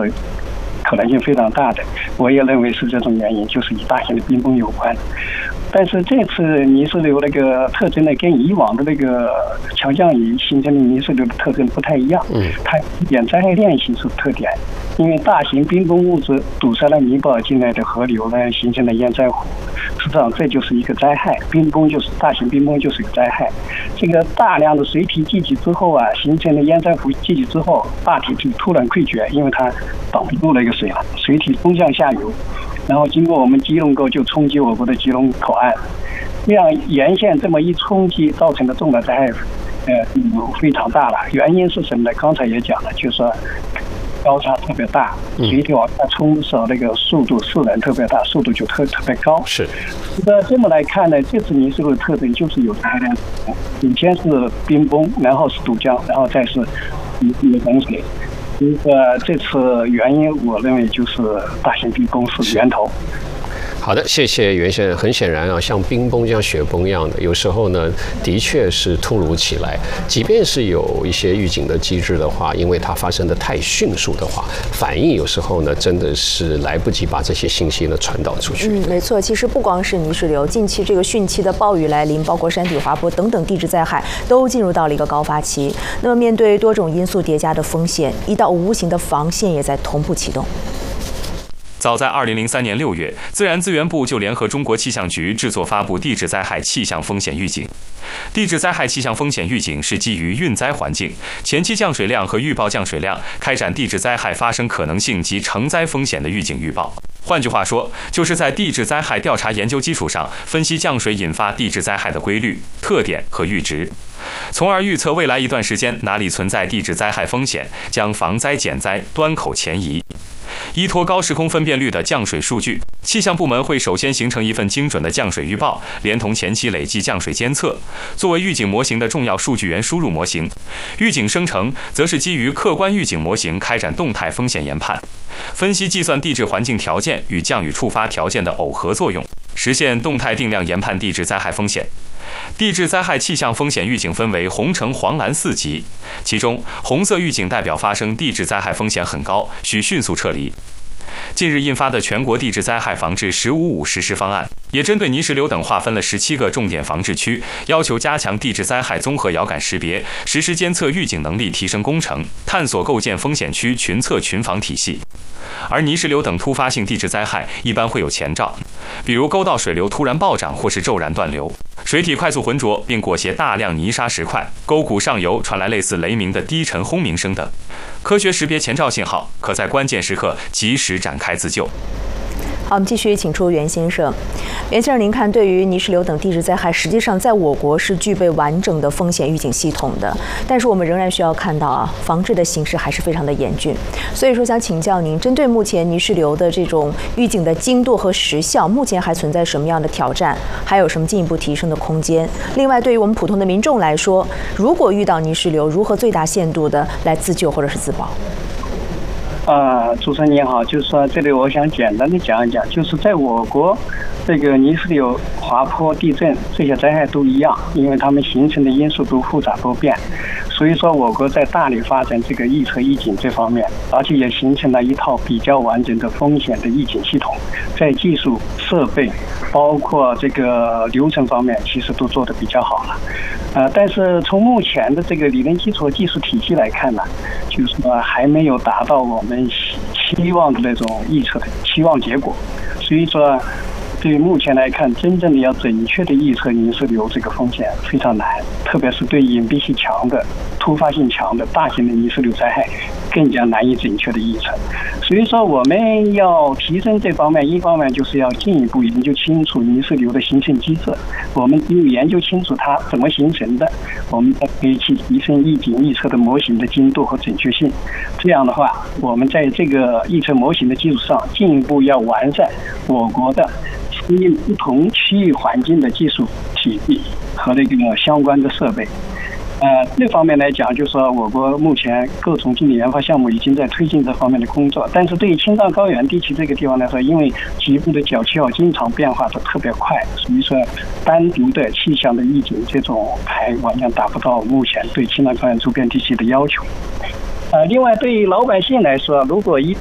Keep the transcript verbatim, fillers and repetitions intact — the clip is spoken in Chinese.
可能性非常大的。我也认为是这种原因，就是与大型的冰崩有关。但是这次泥石流那个特征呢，跟以往的那个强降雨形成的泥石流的特征不太一样。嗯，它一点灾害链性是特点，因为大型冰崩物质堵塞了尼泊尔境内的河流呢，形成了淹灾湖。实际上这就是一个灾害，冰崩就是大型冰崩就是一个灾害。这个大量的水体聚集之后啊，形成的淹灾湖聚集之后，大体就突然溃决，因为它挡不住那个水了，水体冲向下游。然后经过我们基隆沟就冲击我国的基隆口岸，这样沿线这么一冲击，造成的重大灾害，呃，非常大了。原因是什么呢？刚才也讲了，就是说高差特别大，水体往下冲的时候，那个速度势能特别大，速度就特特别高。 是。 那这么来看呢，这次泥石流的特征就是有灾害量，首先是冰崩，然后是堵江，然后再是泥石流洪水。这个这次原因，我认为就是大型冰崩是源头。 好的，谢谢袁先生。很显然啊，像冰崩像雪崩一样的，有时候呢，的确是突如其来。即便是有一些预警的机制的话，因为它发生的太迅速的话，反应有时候呢，真的是来不及把这些信息呢传导出去。 嗯，没错。其实不光是泥石流，近期这个汛期的暴雨来临，包括山体滑坡等等地质灾害，都进入到了一个高发期。那么，面对多种因素叠加的风险，一道无形的防线也在同步启动。 早在二零零三年六月，自然资源部就联合中国气象局制作发布地质灾害气象风险预警。地质灾害气象风险预警是基于运灾环境、前期降水量和预报降水量，开展地质灾害发生可能性及承灾风险的预警预报。换句话说，就是在地质灾害调查研究基础上，分析降水引发地质灾害的规律、特点和阈值，从而预测未来一段时间哪里存在地质灾害风险，将防灾减灾端口前移。依托高时空分辨率的降水数据，气象部门会首先形成一份精准的降水预报，连同前期累计降水监测，作为预警模型的重要数据源输入模型。预警生成则是基于客观预警模型开展动态风险研判，分析计算地质环境条件与降雨触发条件的耦合作用，实现动态定量研判地质灾害风险。地质灾害气象风险预警分为红、橙、黄、蓝四级，其中红色预警代表发生地质灾害风险很高，需迅速撤离。近日印发的全国地质灾害防治“十五五”实施方案，也针对泥石流等划分了十七个重点防治区，要求加强地质灾害综合遥感识别，实施监测预警能力提升工程，探索构建风险区群测群防体系。而泥石流等突发性地质灾害一般会有前兆，比如沟道水流突然暴涨或是骤然断流，水体快速浑浊并裹挟大量泥沙石块，沟谷上游传来类似雷鸣的低沉轰鸣声等。科学识别前兆信号，可在关键时刻及时展开自救。 好，我们继续请出袁先生。袁先生，您看，对于泥石流等地质灾害，实际上在我国是具备完整的风险预警系统的，但是我们仍然需要看到啊，防治的形势还是非常的严峻。所以说，想请教您，针对目前泥石流的这种预警的精度和时效，目前还存在什么样的挑战？还有什么进一步提升的空间？另外，对于我们普通的民众来说，如果遇到泥石流，如何最大限度的来自救或者是自保？ 啊，主持人你好，就是说这里我想简单的讲一讲，就是在我国，这个泥石流、滑坡、地震这些灾害都一样，因为它们形成的因素都复杂多变，所以说我国在大力发展这个预测预警这方面，而且也形成了一套比较完整的风险的预警系统，在技术、设备，包括这个流程方面，其实都做得比较好了。呃，但是从目前的这个理论基础和技术体系来看呢，就是说还没有达到我们期望的那种预测的期望结果，所以说对于目前来看，真正的要准确的预测泥石流这个风险非常难，特别是对隐蔽性强的、突发性强的大型的泥石流灾害，更加难以准确的预测。所以说，我们要提升这方面，一方面就是要进一步研究清楚泥石流的形成机制。我们只有研究清楚它怎么形成的，我们才可以去提升预警预测的模型的精度和准确性。这样的话，我们在这个预测模型的基础上，进一步要完善我国的适应不同区域环境的技术体系和那个相关的设备。呃，这方面来讲，就是说我国目前各种经济研发项目已经在推进这方面的工作，但是对于青藏高原地区这个地方来说，因为局部的角气候经常变化的特别快，所以说单独的气象的预警这种还完全达不到目前对青藏高原周边地区的要求。呃，另外对于老百姓来说，如果一